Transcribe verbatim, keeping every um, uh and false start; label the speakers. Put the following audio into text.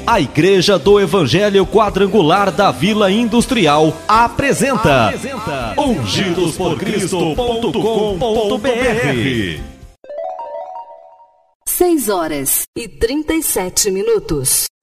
Speaker 1: A Igreja do Evangelho Quadrangular da Vila Industrial apresenta, apresenta ungidos por cristo ponto com ponto br.
Speaker 2: seis horas e trinta e sete minutos.